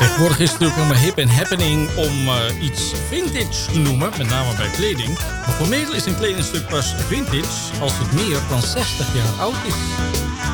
Tegenwoordig is het natuurlijk helemaal hip en happening om iets vintage te noemen. Met name bij kleding. Maar formeel is een kledingstuk pas vintage als het meer dan 60 jaar oud is.